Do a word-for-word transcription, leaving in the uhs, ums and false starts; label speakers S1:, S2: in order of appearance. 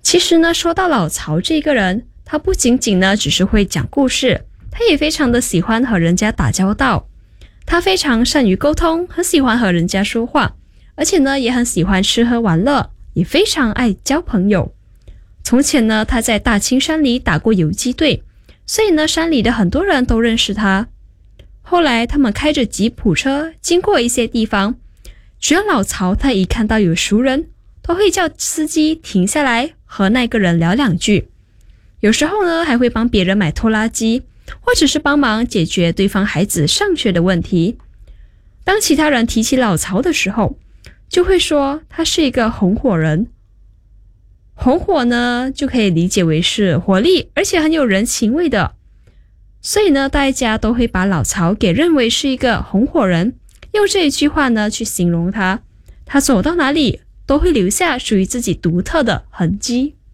S1: 其实呢，说到老曹这个人，他不仅仅呢只是会讲故事，他也非常的喜欢和人家打交道。他非常善于沟通，很喜欢和人家说话，而且呢也很喜欢吃喝玩乐，也非常爱交朋友。从前呢，他在大青山里打过游击队，所以呢山里的很多人都认识他。后来他们开着吉普车经过一些地方，只要老曹他一看到有熟人，都会叫司机停下来和那个人聊两句。有时候呢还会帮别人买拖拉机，或者是帮忙解决对方孩子上学的问题。当其他人提起老曹的时候，就会说他是一个红火人。红火呢就可以理解为是活力，而且很有人情味的。所以呢，大家都会把老曹给认为是一个红火人，用这一句话呢去形容他。他走到哪里都会留下属于自己独特的痕迹。